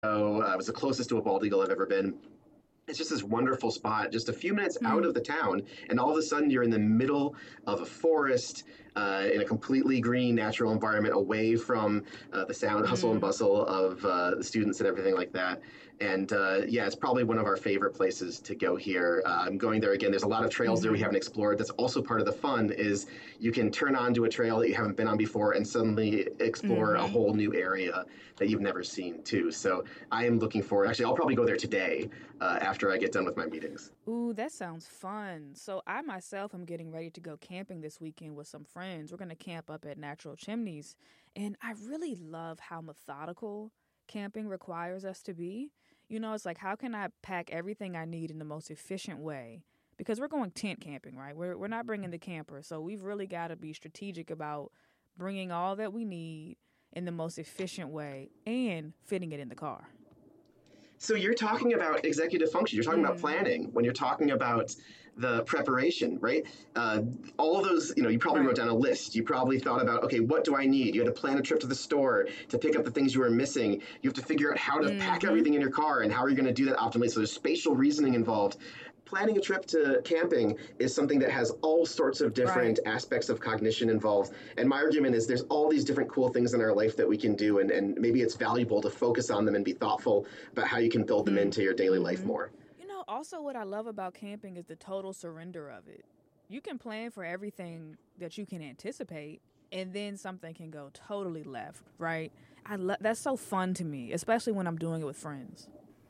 It was the closest to a bald eagle I've ever been. It's just this wonderful spot, just a few minutes out of the town, and all of a sudden you're in the middle of a forest, in a completely green, natural environment, away from the sound, hustle and bustle of the students and everything like that. And yeah, it's probably one of our favorite places to go here. I'm going there again. There's a lot of trails there we haven't explored. That's also part of the fun is you can turn onto a trail that you haven't been on before and suddenly explore a whole new area that you've never seen too. So I am looking forward. Actually, I'll probably go there today after I get done with my meetings. Ooh, that sounds fun. So I myself am getting ready to go camping this weekend with some friends. We're going to camp up at Natural Chimneys. And I really love how methodical camping requires us to be. You know, it's like, how can I pack everything I need in the most efficient way? Because we're going tent camping, right? We're not bringing the camper. So we've really got to be strategic about bringing all that we need in the most efficient way and fitting it in the car. So you're talking about executive function. You're talking about planning when you're talking about the preparation, right? All of those, you probably wrote down a list. You probably thought about, okay, what do I need? You had to plan a trip to the store to pick up the things you were missing. You have to figure out how to pack everything in your car and how are you going to do that optimally. So there's spatial reasoning involved. Planning a trip to camping is something that has all sorts of different aspects of cognition involved. And my argument is there's all these different cool things in our life that we can do, and maybe it's valuable to focus on them and be thoughtful about how you can build them into your daily life more. You know, also what I love about camping is the total surrender of it. You can plan for everything that you can anticipate, and then something can go totally left, right? That's so fun to me, especially when I'm doing it with friends.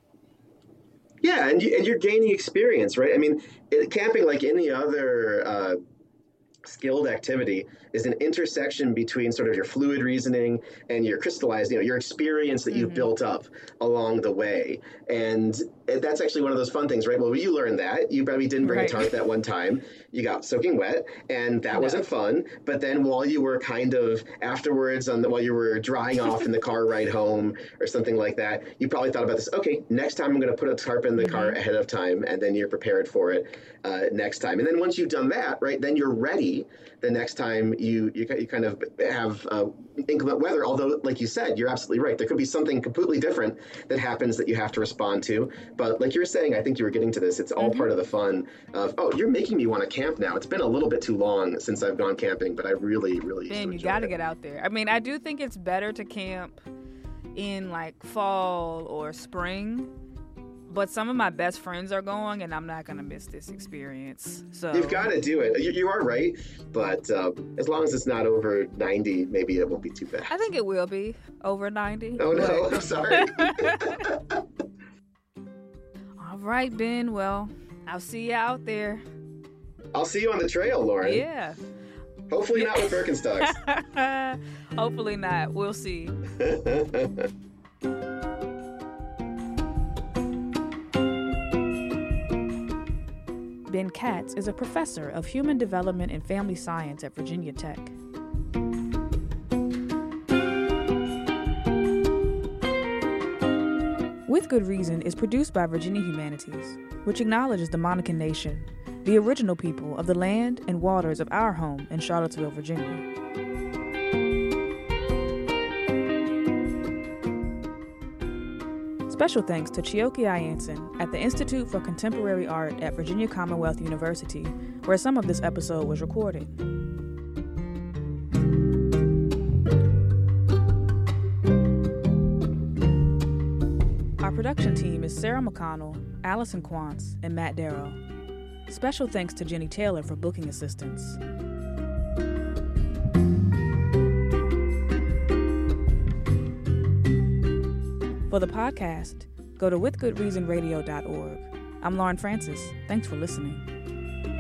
Yeah, and you're gaining experience, right? I mean, camping, like any other skilled activity, is an intersection between sort of your fluid reasoning and your crystallized, your experience that you've built up along the way. And that's actually one of those fun things, right? Well, you learned that. You probably didn't bring a tarp that one time. You got soaking wet, and that wasn't fun. But then while you were kind of afterwards, while you were drying off in the car ride home or something like that, you probably thought about this, okay, next time I'm going to put a tarp in the car ahead of time, and then you're prepared for it next time. And then once you've done that, right, then you're ready the next time you kind of have inclement weather. Although, like you said, you're absolutely right. There could be something completely different that happens that you have to respond to. But like you were saying, I think you were getting to this. It's all part of the fun of, you're making me want to camp now. It's been a little bit too long since I've gone camping, but I really, really Ben, you got to get out there. I mean, I do think it's better to camp in like fall or spring. But some of my best friends are going, and I'm not going to miss this experience. So you've got to do it. You are right, but as long as it's not over 90, maybe it won't be too bad. I think it will be over 90. Oh, no, I'm sorry. All right, Ben. Well, I'll see you out there. I'll see you on the trail, Lauren. Yeah. Hopefully not with Birkenstocks. Hopefully not. We'll see. Ben Katz is a professor of human development and family science at Virginia Tech. With Good Reason is produced by Virginia Humanities, which acknowledges the Monacan Nation, the original people of the land and waters of our home in Charlottesville, Virginia. Special thanks to Chioke Ayanson at the Institute for Contemporary Art at Virginia Commonwealth University, where some of this episode was recorded. Our production team is Sarah McConnell, Allison Quantz, and Matt Darrow. Special thanks to Jenny Taylor for booking assistance. For the podcast, go to withgoodreasonradio.org. I'm Lauren Francis. Thanks for listening.